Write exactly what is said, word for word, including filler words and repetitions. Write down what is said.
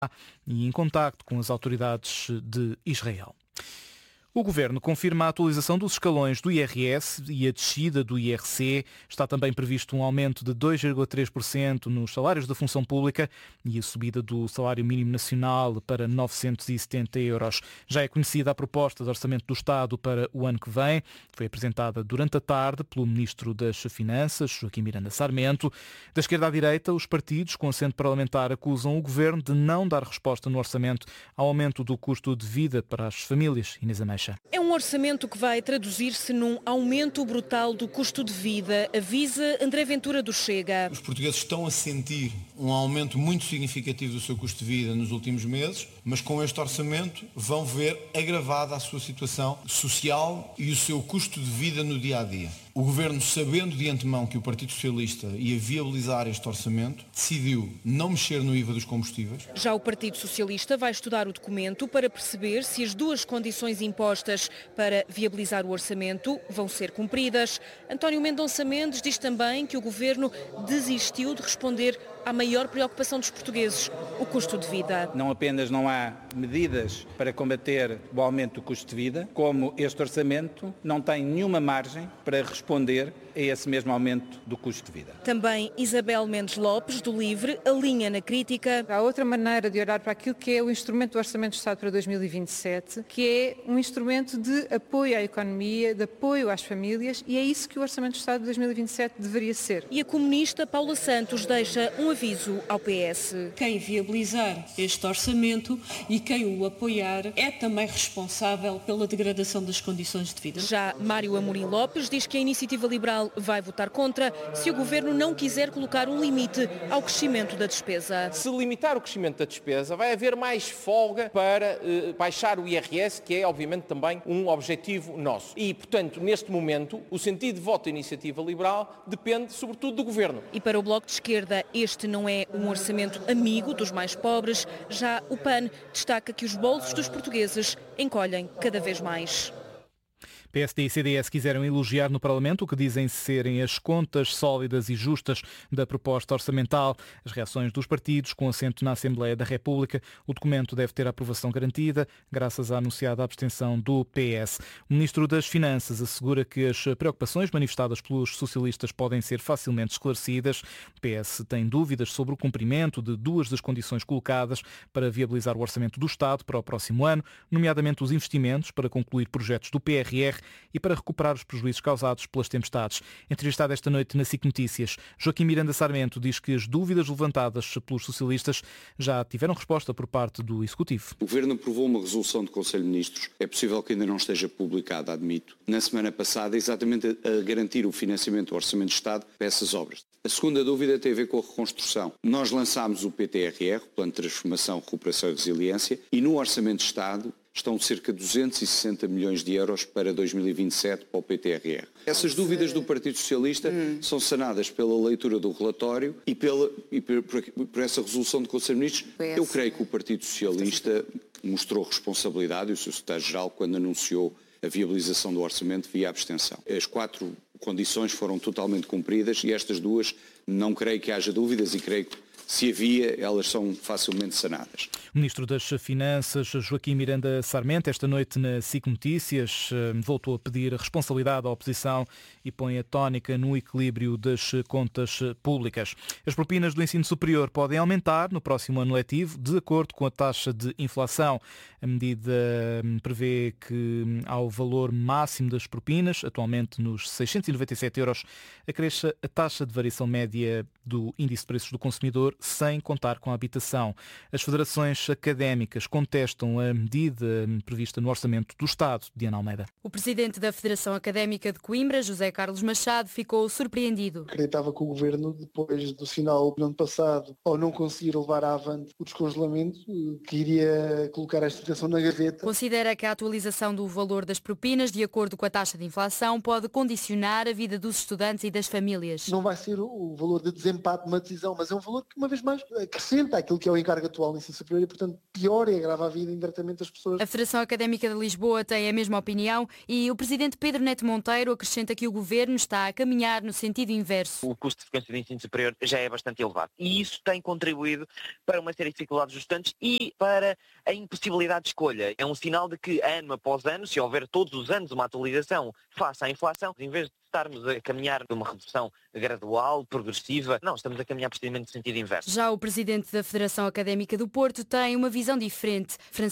e em contacto com as autoridades de Israel. O Governo confirma a atualização dos escalões do I R S e a descida do I R C. Está também previsto um aumento de dois vírgula três por cento nos salários da função pública e a subida do salário mínimo nacional para novecentos e setenta euros. Já é conhecida a proposta de orçamento do Estado para o ano que vem. Foi apresentada durante a tarde pelo Ministro das Finanças, Joaquim Miranda Sarmento. Da esquerda à direita, os partidos com assento parlamentar acusam o Governo de não dar resposta no orçamento ao aumento do custo de vida para as famílias. Inês Ameixa. É um orçamento que vai traduzir-se num aumento brutal do custo de vida, avisa André Ventura do Chega. Os portugueses estão a sentir um aumento muito significativo do seu custo de vida nos últimos meses, mas com este orçamento vão ver agravada a sua situação social e o seu custo de vida no dia a dia. O Governo, sabendo de antemão que o Partido Socialista ia viabilizar este orçamento, decidiu não mexer no I V A dos combustíveis. Já o Partido Socialista vai estudar o documento para perceber se as duas condições impostas para viabilizar o orçamento vão ser cumpridas. António Mendonça Mendes diz também que o Governo desistiu de responder à maior preocupação dos portugueses, o custo de vida. Não apenas não há medidas para combater o aumento do custo de vida, como este orçamento não tem nenhuma margem para responder a esse mesmo aumento do custo de vida. Também Isabel Mendes Lopes, do LIVRE, alinha na crítica. Há outra maneira de olhar para aquilo que é o instrumento do Orçamento do Estado para dois mil e vinte e sete, que é um instrumento de apoio à economia, de apoio às famílias, e é isso que o Orçamento do Estado de dois mil e vinte e sete deveria ser. E a comunista Paula Santos deixa um aviso ao P S. Quem viabilizar este orçamento e quem o apoiar é também responsável pela degradação das condições de vida. Já Mário Amorim Lopes diz que a Iniciativa Liberal vai votar contra se o Governo não quiser colocar um limite ao crescimento da despesa. Se limitar o crescimento da despesa, vai haver mais folga para eh, baixar o I R S, que é obviamente também um objetivo nosso. E, portanto, neste momento, o sentido de voto da Iniciativa Liberal depende sobretudo do Governo. E para o Bloco de Esquerda, este não é um orçamento amigo dos mais pobres. Já o P A N destaca que os bolsos dos portugueses encolhem cada vez mais. P S D e C D S quiseram elogiar no Parlamento o que dizem serem as contas sólidas e justas da proposta orçamental. As reações dos partidos com assento na Assembleia da República. O documento deve ter a aprovação garantida, graças à anunciada abstenção do P S. O Ministro das Finanças assegura que as preocupações manifestadas pelos socialistas podem ser facilmente esclarecidas. O P S tem dúvidas sobre o cumprimento de duas das condições colocadas para viabilizar o orçamento do Estado para o próximo ano, nomeadamente os investimentos para concluir projetos do P R R e para recuperar os prejuízos causados pelas tempestades. Entrevistado esta noite na S I C Notícias, Joaquim Miranda Sarmento diz que as dúvidas levantadas pelos socialistas já tiveram resposta por parte do Executivo. O Governo aprovou uma resolução do Conselho de Ministros, é possível que ainda não esteja publicada, admito, na semana passada, exatamente a garantir o financiamento do Orçamento de Estado para essas obras. A segunda dúvida tem a ver com a reconstrução. Nós lançámos o P T R R, o Plano de Transformação, Recuperação e Resiliência, e no Orçamento de Estado estão cerca de duzentos e sessenta milhões de euros para dois mil e vinte e sete para o P T R R. Essas dúvidas do Partido Socialista hum. são sanadas pela leitura do relatório e, pela, e por, por essa resolução do Conselho de Ministros. Eu creio que o Partido Socialista mostrou responsabilidade, e o seu secretário-geral, quando anunciou a viabilização do orçamento via abstenção. As quatro condições foram totalmente cumpridas e estas duas não creio que haja dúvidas e creio que se havia, elas são facilmente sanadas. O Ministro das Finanças, Joaquim Miranda Sarmento, esta noite na S I C Notícias, voltou a pedir responsabilidade à oposição e põe a tónica no equilíbrio das contas públicas. As propinas do ensino superior podem aumentar no próximo ano letivo, de acordo com a taxa de inflação. A medida prevê que ao valor máximo das propinas, atualmente nos seiscentos e noventa e sete euros, acresça a taxa de variação média do índice de preços do consumidor, sem contar com a habitação. As federações académicas contestam a medida prevista no Orçamento do Estado. Diana Almeida. O presidente da Federação Académica de Coimbra, José Carlos Machado, ficou surpreendido. Acreditava que o Governo, depois do final do ano passado, ao não conseguir levar à avante o descongelamento, que iria colocar esta situação na gaveta. Considera que a atualização do valor das propinas, de acordo com a taxa de inflação, pode condicionar a vida dos estudantes e das famílias. Não vai ser o valor de desempate de uma decisão, mas é um valor que, uma vez mais acrescenta aquilo que é o encargo atual no ensino superior e, portanto, piora e agrava a vida indiretamente das pessoas. A Federação Académica de Lisboa tem a mesma opinião e o presidente Pedro Neto Monteiro acrescenta que o governo está a caminhar no sentido inverso. O custo de frequência do ensino superior já é bastante elevado e isso tem contribuído para uma série de dificuldades restantes e para a impossibilidade de escolha. É um sinal de que ano após ano, se houver todos os anos uma atualização face à inflação, em vez de estarmos a caminhar de uma redução gradual, progressiva, não, estamos a caminhar precisamente no sentido inverso. Já o presidente da Federação Académica do Porto tem uma visão diferente.